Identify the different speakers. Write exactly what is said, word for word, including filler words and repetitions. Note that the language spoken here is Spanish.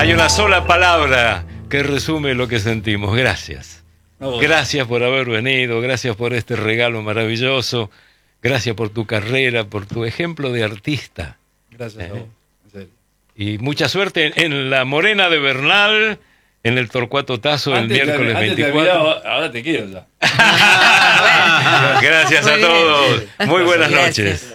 Speaker 1: Hay una sola palabra que resume lo que sentimos. Gracias.
Speaker 2: No,
Speaker 1: Gracias por haber venido, gracias por este regalo maravilloso, gracias por tu carrera, por tu ejemplo de artista.
Speaker 2: gracias
Speaker 1: ¿Eh?
Speaker 2: a vos. En serio.
Speaker 1: Y mucha suerte en la Morena de Bernal, en el Torcuato Tazo el
Speaker 2: Antes te-
Speaker 1: miércoles
Speaker 2: antes te
Speaker 1: veinticuatro.
Speaker 2: olvidaba, ahora te quiero ya.
Speaker 1: Gracias a
Speaker 3: Muy bien.
Speaker 1: todos. Muy buenas
Speaker 3: Gracias.
Speaker 1: noches.